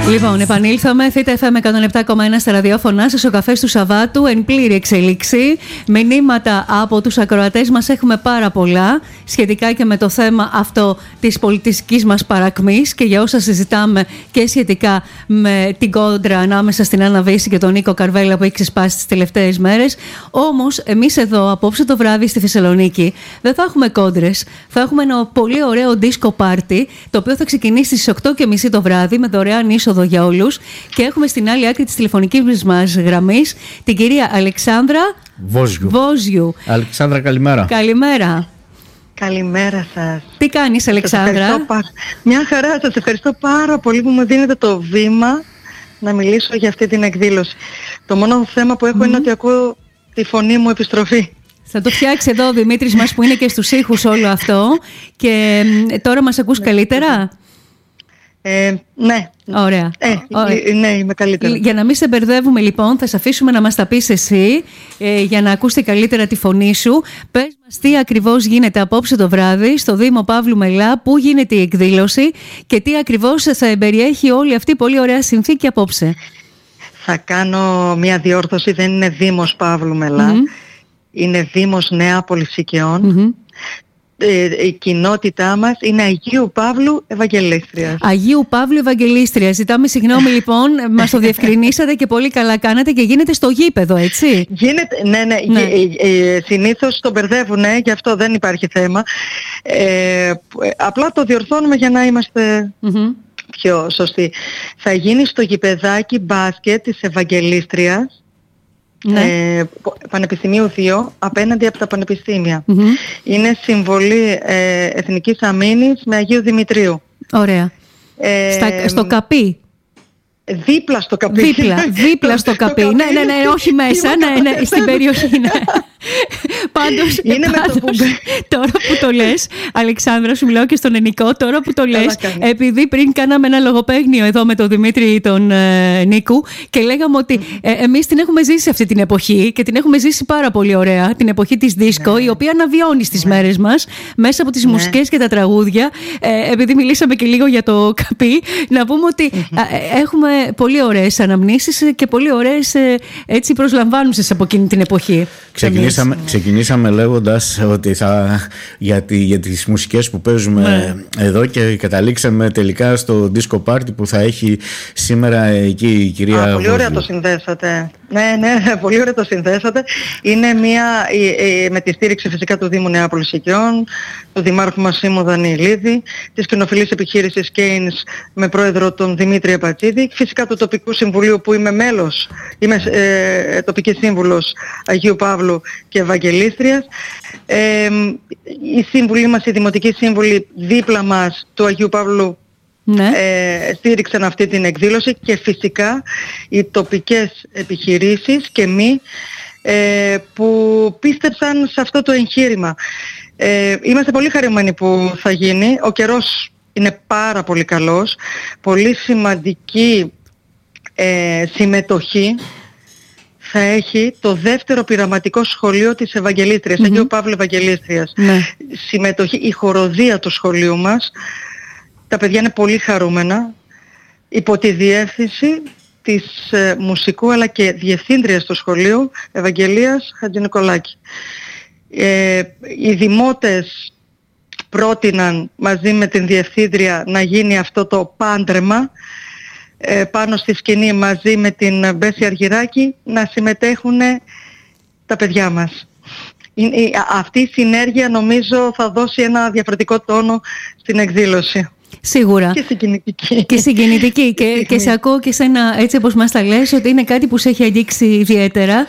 Λοιπόν, επανήλθαμε. Θήτα FM 107,1 στα ραδιόφωνα σας. Ο καφές του Σαββάτου εν πλήρη εξελίξη. Μηνύματα από τους ακροατές μας έχουμε πάρα πολλά σχετικά και με το θέμα αυτό της πολιτιστικής μας παρακμής και για όσα συζητάμε και σχετικά με την κόντρα ανάμεσα στην Άννα Βύση και τον Νίκο Καρβέλα που έχει ξεσπάσει τις τελευταίες μέρες. Όμως, εμείς εδώ απόψε το βράδυ στη Θεσσαλονίκη δεν θα έχουμε κόντρες. Θα έχουμε ένα πολύ ωραίο disco party, το οποίο θα ξεκινήσει στις 8:30 το βράδυ με δωρεάν είσοδο για όλους. Και έχουμε στην άλλη άκρη της τηλεφωνικής μας γραμμής την κυρία Αλεξάνδρα Βόζιου. Αλεξάνδρα, καλημέρα. Καλημέρα. Καλημέρα σας. Τι κάνεις, Αλεξάνδρα? Μια χαρά, σας ευχαριστώ πάρα πολύ που μου δίνετε το βήμα να μιλήσω για αυτή την εκδήλωση. Το μόνο θέμα που έχω είναι ότι ακούω τη φωνή μου επιστροφή. Θα το φτιάξει εδώ ο Δημήτρης μας που είναι και στους ήχους όλο αυτό. Και τώρα μας ακούς καλύτερα? Ναι. Ωραία. Ναι, είμαι καλύτερα. Για να μην σε μπερδεύουμε λοιπόν, θα σε αφήσουμε να μας τα πεις εσύ, για να ακούστε καλύτερα τη φωνή σου. Πες μας τι ακριβώς γίνεται απόψε το βράδυ στο Δήμο Παύλου Μελά, πού γίνεται η εκδήλωση και τι ακριβώς θα εμπεριέχει όλη αυτή η πολύ ωραία συνθήκη απόψε. Θα κάνω μια διόρθωση, δεν είναι Δήμος Παύλου Μελά, είναι Δήμος Νεάπολης Οικειών. Η κοινότητά μας είναι Αγίου Παύλου Ευαγγελίστριας. Αγίου Παύλου Ευαγγελίστριας. Ζητάμε συγγνώμη λοιπόν, μας το διευκρινίσατε και πολύ καλά κάνατε και γίνεται στο γήπεδο, έτσι? Γίνεται, ναι. Συνήθως το μπερδεύουν, γι' αυτό δεν υπάρχει θέμα. Απλά το διορθώνουμε για να είμαστε πιο σωστοί. Θα γίνει στο γηπεδάκι μπάσκετ της Ευαγγελίστριας. Ναι. Πανεπιστημίου 2 απέναντι από τα πανεπιστήμια. Είναι συμβολή Εθνικής Αμήνης με Αγίου Δημητρίου. Ωραία. Στο Καπί. Δίπλα στο Καπί. Δίπλα στο Καπί. Ναι, όχι μέσα, ναι, στην περιοχή, ναι. Πάντως, τώρα που το λες, Αλεξάνδρα, σου μιλάω και στον Ενικό, τώρα που το λες, επειδή πριν κάναμε ένα λογοπαίγνιο εδώ με τον Δημήτρη τον Νίκου και λέγαμε ότι εμείς την έχουμε ζήσει αυτή την εποχή και την έχουμε ζήσει πάρα πολύ ωραία, την εποχή της δίσκο, η οποία αναβιώνει στις μέρες μας μέσα από τις μουσικές και τα τραγούδια. Επειδή μιλήσαμε και λίγο για το Καπί, να πούμε ότι έχουμε πολύ ωραίες αναμνήσεις και πολύ ωραίες έτσι προσλαμβάνουσες από εκείνη την εποχή. Ξεκινήσαμε λέγοντας ότι για τις μουσικές που παίζουμε εδώ και καταλήξαμε τελικά στο disco party που θα έχει σήμερα εκεί η κυρία Πολύ ωραία το συνδέσατε. Ναι, πολύ ωραία το συνδέσατε. Είναι με τη στήριξη φυσικά του Δήμου Νεάπολης Οικειών, του Δημάρχου μας Σίμου Δανιηλίδη, της κοινοφιλής επιχείρησης Κέινς με πρόεδρο τον Δημήτρη Απατζίδη, φυσικά του τοπικού συμβουλίου που είμαι μέλος, είμαι τοπική σύμβουλος Αγίου Παύλου και Ευαγγελίστριας. Οι σύμβουλοι μας, οι δημοτικοί σύμβουλοι δίπλα μας του Αγίου Παύλου στήριξαν αυτή την εκδήλωση και φυσικά οι τοπικές επιχειρήσεις και μη που πίστεψαν σε αυτό το εγχείρημα. Είμαστε πολύ χαρούμενοι που θα γίνει. Ο καιρός είναι πάρα πολύ καλός. Πολύ σημαντική συμμετοχή θα έχει το δεύτερο πειραματικό σχολείο της Ευαγγελίστριας, Αγίου Παύλου Ευαγγελίστριας. Συμμετοχή, η χοροδία του σχολείου μας. Τα παιδιά είναι πολύ χαρούμενα, υπό τη διεύθυνση της μουσικού αλλά και διευθύντριας του σχολείου Ευαγγελίας Χατζηνικολάκη. Οι δημότες πρότειναν μαζί με την διευθύντρια να γίνει αυτό το πάντρεμα πάνω στη σκηνή μαζί με την Μπέση Αργυράκη να συμμετέχουν τα παιδιά μας. Αυτή η συνέργεια νομίζω θα δώσει ένα διαφορετικό τόνο στην εκδήλωση. Σίγουρα. Και συγκινητική. Και σε ακούω και σένα έτσι όπως μας τα λες ότι είναι κάτι που σε έχει αγγίξει ιδιαίτερα.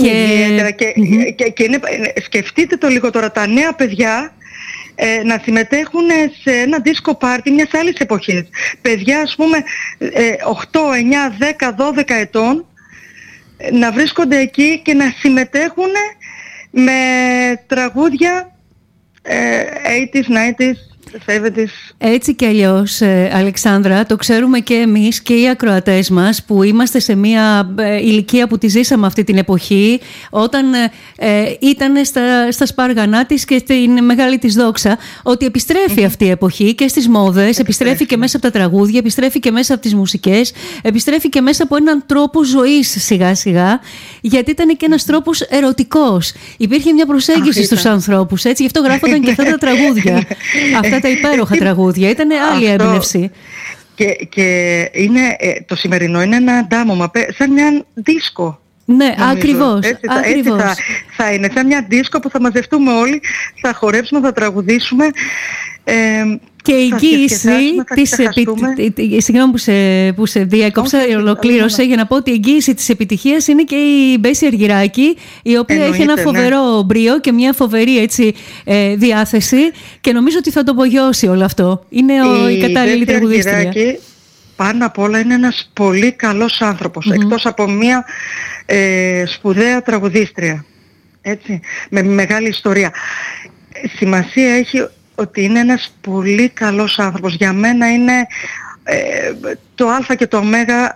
Και σκεφτείτε το λίγο τώρα, τα νέα παιδιά να συμμετέχουν σε ένα disco party μιας άλλης εποχής. Παιδιά ας πούμε 8, 9, 10, 12 ετών να βρίσκονται εκεί και να συμμετέχουν με τραγούδια 80s, 90s. Έτσι κι αλλιώς, Αλεξάνδρα, το ξέρουμε και εμείς και οι ακροατές μας που είμαστε σε μια ηλικία που τη ζήσαμε αυτή την εποχή, όταν ήταν στα σπάργανά της και στην μεγάλη της δόξα, ότι επιστρέφει αυτή η εποχή και στις μόδες, επιστρέφει και μέσα από τα τραγούδια, επιστρέφει και μέσα από τις μουσικές, επιστρέφει και μέσα από έναν τρόπο ζωής σιγά σιγά, γιατί ήταν και ένας τρόπος ερωτικός. Υπήρχε μια προσέγγιση στους ανθρώπους, έτσι, γι' αυτό γράφονταν και αυτά τα τραγούδια. Αυτά τα υπέροχα τραγούδια. Ήταν άλλη έμπνευση. Και είναι, το σημερινό είναι ένα αντάμωμα, σαν μια δίσκο. Ναι, ακριβώς. Έτσι θα είναι, σαν μια δίσκο που θα μαζευτούμε όλοι, θα χορέψουμε, θα τραγουδήσουμε. Και η εγγύηση της συγγνώμη που σε διέκοψα, ολοκλήρωσε για να πω ότι η εγγύηση της επιτυχίας είναι και η Μπέση Αργυράκη, η οποία έχει ένα φοβερό μπρίο και μια φοβερή διάθεση, και νομίζω ότι θα το απογειώσει όλο αυτό. Είναι η κατάλληλη τραγουδίστρια. Πάνω απ' όλα είναι ένας πολύ καλός άνθρωπος, εκτός από μια σπουδαία τραγουδίστρια, έτσι, με μεγάλη ιστορία. Σημασία έχει ότι είναι ένας πολύ καλός άνθρωπος. Για μένα είναι το α και το ω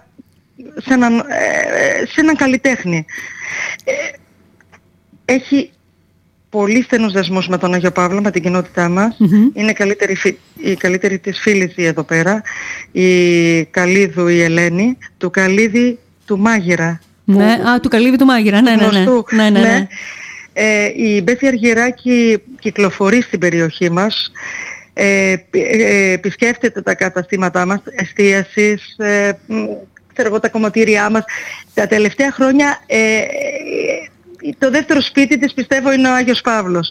σε έναν καλλιτέχνη. Έχει πολύ στενούς δεσμούς με τον Άγιο Παύλο, με την κοινότητά μας. Είναι η καλύτερη της φίλης εδώ πέρα, η Καλίδου η Ελένη, του Καλίδη του Μάγειρα. Ναι, του Καλίδη του Μάγειρα, ναι. Η Μπέση Αργυράκη κυκλοφορεί στην περιοχή μας, επισκέφτεται τα καταστήματά μας εστίασης, τα κομμωτήριά μας. Τα τελευταία χρόνια το δεύτερο σπίτι της, πιστεύω, είναι ο Άγιος Παύλος.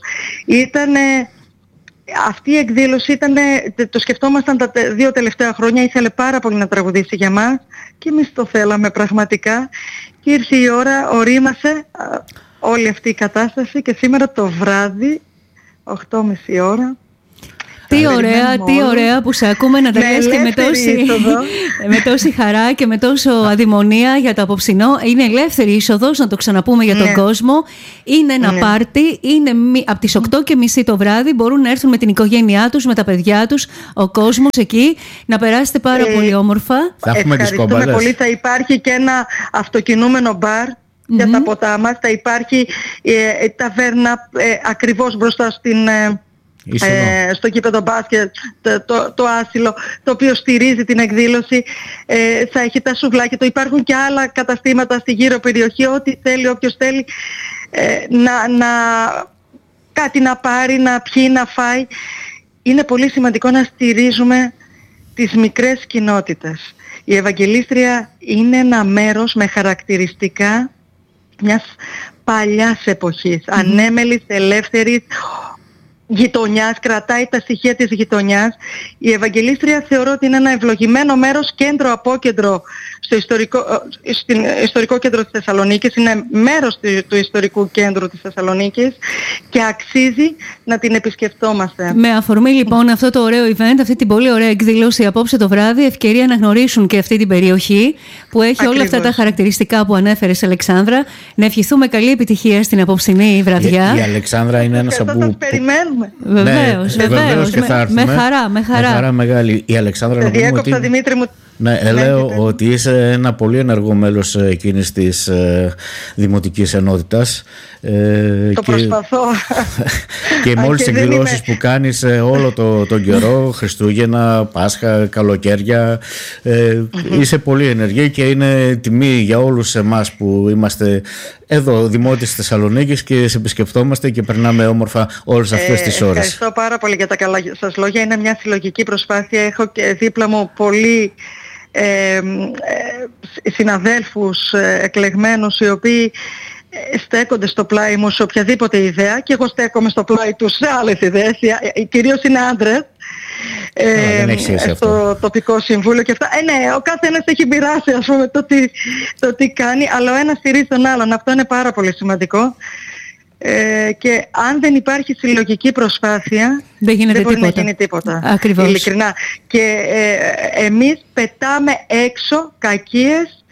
Αυτή η εκδήλωση το σκεφτόμασταν τα 2 τελευταία χρόνια, ήθελε πάρα πολύ να τραγουδήσει για μας και εμείς το θέλαμε πραγματικά, και ήρθε η ώρα, ορίμασε όλη αυτή η κατάσταση, και σήμερα το βράδυ 8:30 ώρα. Τι ωραία που σε ακούμε να τα λες και με τόση χαρά και με τόσο αδημονία για το απόψινό. Είναι ελεύθερη είσοδος, να το ξαναπούμε για τον κόσμο. Είναι ένα πάρτι, είναι από τις 8:30 το βράδυ, μπορούν να έρθουν με την οικογένειά τους, με τα παιδιά τους, ο κόσμος εκεί, να περάσετε πάρα πολύ όμορφα. Ευχαριστούμε πολύ. Θα υπάρχει και ένα αυτοκινούμενο μπαρ για τα ποτά μας. Θα υπάρχει ταβέρνα ακριβώς μπροστά στο γήπεδο μπάσκετ, το άσυλο, το οποίο στηρίζει την εκδήλωση. Θα έχει τα σουβλάκια, υπάρχουν και άλλα καταστήματα στη γύρω περιοχή, ό,τι θέλει, όποιος θέλει κάτι να πάρει, να πιει, να φάει. Είναι πολύ σημαντικό να στηρίζουμε τις μικρές κοινότητες. Η Ευαγγελίστρια είναι ένα μέρος με χαρακτηριστικά μιας παλιάς εποχής, ανέμελης, ελεύθερης γειτονιάς, κρατάει τα στοιχεία της γειτονιάς. Η Ευαγγελίστρια θεωρώ ότι είναι ένα ευλογημένο μέρος, κέντρο-απόκεντρο στο ιστορικό κέντρο της Θεσσαλονίκης, είναι μέρος του ιστορικού κέντρου της Θεσσαλονίκης και αξίζει να την επισκεφτόμαστε. Με αφορμή λοιπόν αυτό το ωραίο event, αυτή την πολύ ωραία εκδήλωση απόψε το βράδυ, ευκαιρία να γνωρίσουν και αυτή την περιοχή που έχει όλα αυτά τα χαρακτηριστικά που ανέφερες, Αλεξάνδρα. Να ευχηθούμε καλή επιτυχία στην απόψινή βραδιά. Η Αλεξάνδρα είναι ένας από... Περιμένουμε. Βεβαίως. Με χαρά μεγάλη. Η Αλεξάνδρα, να πούμε ότι... Δημήτρη μου. Ναι, λέω ότι είσαι ένα πολύ ενεργό μέλος εκείνης της Δημοτικής Ενότητας. Προσπαθώ. Και με όλες τις εκδηλώσεις που κάνεις όλο τον καιρό, Χριστούγεννα, Πάσχα, καλοκαίρια, είσαι πολύ ενεργή και είναι τιμή για όλους εμάς που είμαστε εδώ Δημότης της Θεσσαλονίκης και σε επισκεφτόμαστε και περνάμε όμορφα όλες αυτές τις ώρες. Ευχαριστώ πάρα πολύ για τα καλά σας λόγια. Είναι μια συλλογική προσπάθεια. Έχω και δίπλα μου πολύ συναδέλφους εκλεγμένους, οι οποίοι στέκονται στο πλάι μου σε οποιαδήποτε ιδέα, και εγώ στέκομαι στο πλάι τους σε άλλες ιδέες. Κυρίως είναι άντρες στο τοπικό συμβούλιο και αυτά. Ναι, ο καθένας έχει μοιράσει, ας πούμε, το τι κάνει, αλλά ο ένας στηρίζει τον άλλον. Αυτό είναι πάρα πολύ σημαντικό. Και αν δεν υπάρχει συλλογική προσπάθεια, δεν μπορεί να γίνει τίποτα. Ακριβώς. Ειλικρινά. Και εμείς πετάμε έξω κακίες,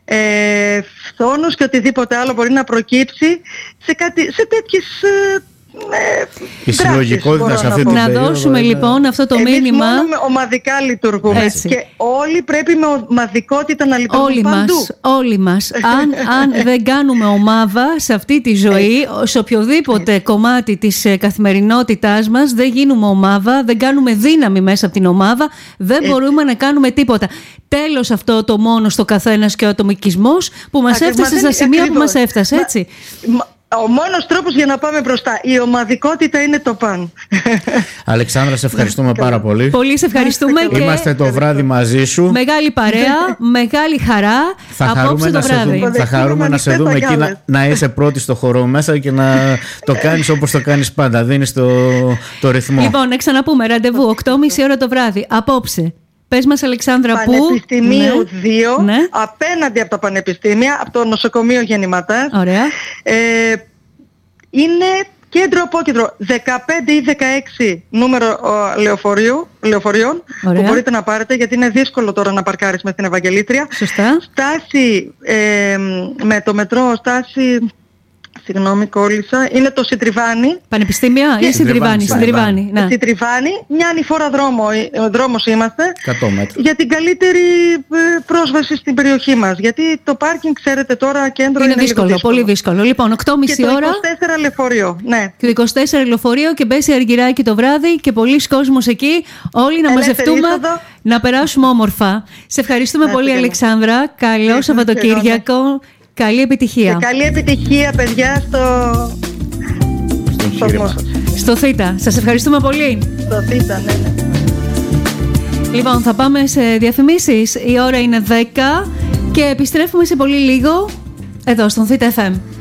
φθόνους και οτιδήποτε άλλο μπορεί να προκύψει σε τέτοιες η συλλογικότητα σε αυτή την περίοδο. Να δώσουμε λοιπόν αυτό το μήνυμα. Μόνο ομαδικά λειτουργούμε. Έτσι. Και όλοι πρέπει με ομαδικότητα να λειτουργούμε παντού. Όλοι μας. Αν δεν κάνουμε ομάδα σε αυτή τη ζωή, σε οποιοδήποτε κομμάτι της καθημερινότητάς μας, δεν γίνουμε ομάδα, δεν κάνουμε δύναμη μέσα από την ομάδα, δεν μπορούμε να κάνουμε τίποτα. Τέλος αυτό το μόνο στο καθένας και ο ατομικισμός που μας έφτασε στα σημεία που μας έφτασε, έτσι. Ο μόνος τρόπος για να πάμε μπροστά. Η ομαδικότητα είναι το παν. Αλεξάνδρα, σε ευχαριστούμε πάρα πολύ. Πολύ σε ευχαριστούμε. Είμαστε το βράδυ μαζί σου. Μεγάλη παρέα, μεγάλη χαρά. Απόψε το βράδυ. Θα χαρούμε να σε δούμε εκεί, να είσαι πρώτη στο χορό μέσα και να το κάνεις όπως το κάνεις πάντα. Δίνεις το ρυθμό. Λοιπόν, να ξαναπούμε. Ραντεβού 8.30 ώρα το βράδυ. Απόψε. Πες μας, Αλεξάνδρα, πού? Πανεπιστημίου 2, απέναντι από τα πανεπιστήμια, από το νοσοκομείο Γεννηματάς. Ωραία. Είναι κέντρο απόκεντρο 15 ή 16 νούμερο λεωφορείων. Ωραία. Που μπορείτε να πάρετε, γιατί είναι δύσκολο τώρα να παρκάρεις με την Ευαγγελίστρια. Σωστά. Στάση με το μετρό, στάση... Συγγνώμη, κόλλησα. Είναι το Συντριβάνι. Πανεπιστήμια ή Συντριβάνι? Συντριβάνι, ναι. Συντριβάνι, μια ανηφόρα δρόμος είμαστε. 100 μέτρα. Για την καλύτερη πρόσβαση στην περιοχή μας. Γιατί το πάρκινγκ, ξέρετε, τώρα κέντρο είναι δύσκολο, πολύ δύσκολο. Λοιπόν, 8.30 ώρα. Και το 24 λεωφορείο, ναι. Και το 24 λεωφορείο και μπέσει Αργυράκι το βράδυ και πολλοί κόσμος εκεί. Όλοι να μαζευτούμε, να περάσουμε όμορφα. Σε ευχαριστούμε πολύ, Αλεξάνδρα. Καλό Σαββατοκύριακο. Καλή επιτυχία. Και καλή επιτυχία, παιδιά, στο Θήτα. Σας ευχαριστούμε πολύ. Στο Θήτα, ναι. Λοιπόν, θα πάμε σε διαφημίσεις. Η ώρα είναι 10 και επιστρέφουμε σε πολύ λίγο εδώ στον Θήτα FM.